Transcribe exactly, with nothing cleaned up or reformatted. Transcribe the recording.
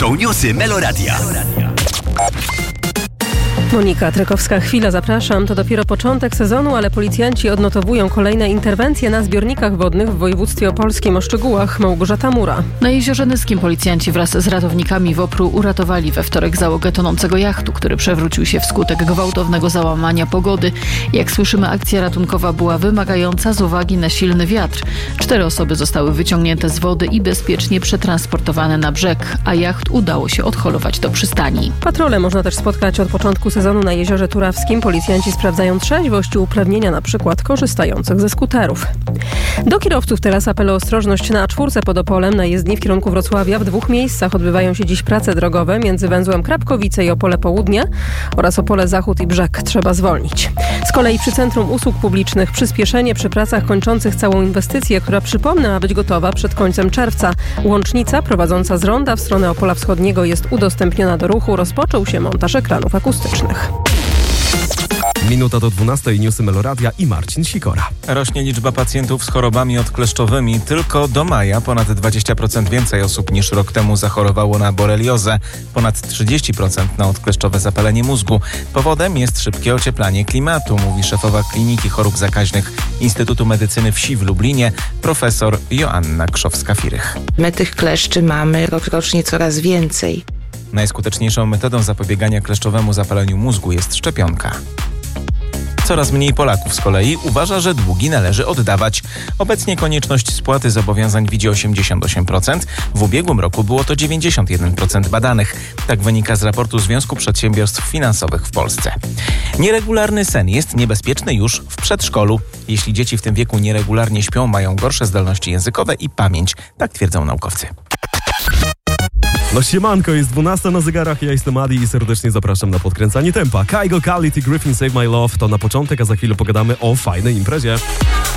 są newsy Meloradia. Monika Trekowska-Chwila, zapraszam. To dopiero początek sezonu, ale policjanci odnotowują kolejne interwencje na zbiornikach wodnych w województwie opolskim. O szczegółach Małgorzata Mura. Na Jeziorze Nyskim policjanci wraz z ratownikami WOPR-u uratowali we wtorek załogę tonącego jachtu, który przewrócił się wskutek gwałtownego załamania pogody. Jak słyszymy, akcja ratunkowa była wymagająca z uwagi na silny wiatr. Cztery osoby zostały wyciągnięte z wody i bezpiecznie przetransportowane na brzeg, a jacht udało się odholować do przystani. Patrole można też spotkać od początku sezonu na Jeziorze Turawskim. Policjanci sprawdzają trzeźwość i uprawnienia, na przykład korzystających ze skuterów. Do kierowców teraz apel o ostrożność na A cztery pod Opolem. Na jezdni w kierunku Wrocławia w dwóch miejscach odbywają się dziś prace drogowe między węzłem Krapkowice i Opole Południe oraz Opole Zachód i Brzeg. Trzeba zwolnić. Z kolei przy Centrum Usług Publicznych przyspieszenie przy pracach kończących całą inwestycję, która, przypomnę, ma być gotowa przed końcem czerwca. Łącznica prowadząca z Ronda w stronę Opola Wschodniego jest udostępniona do ruchu. Rozpoczął się montaż ekranów akustycznych. Minuta do dwunastej, newsy Meloradia i Marcin Sikora. Rośnie liczba pacjentów z chorobami odkleszczowymi. Tylko do maja ponad dwadzieścia procent więcej osób niż rok temu zachorowało na boreliozę. Ponad trzydzieści procent na odkleszczowe zapalenie mózgu. Powodem jest szybkie ocieplanie klimatu, mówi szefowa Kliniki Chorób Zakaźnych Instytutu Medycyny Wsi w Lublinie, profesor Joanna Krzowska-Firych. My tych kleszczy mamy rok rocznie coraz więcej. Najskuteczniejszą metodą zapobiegania kleszczowemu zapaleniu mózgu jest szczepionka. Coraz mniej Polaków z kolei uważa, że długi należy oddawać. Obecnie konieczność spłaty zobowiązań widzi osiemdziesiąt osiem procent. W ubiegłym roku było to dziewięćdziesiąt jeden procent badanych. Tak wynika z raportu Związku Przedsiębiorstw Finansowych w Polsce. Nieregularny sen jest niebezpieczny już w przedszkolu. Jeśli dzieci w tym wieku nieregularnie śpią, mają gorsze zdolności językowe i pamięć. Tak twierdzą naukowcy. No siemanko, jest dwunasta na zegarach, ja jestem Adi i serdecznie zapraszam na podkręcanie tempa. Kygo, Khalid i Griffin Save My Love to na początek, a za chwilę pogadamy o fajnej imprezie.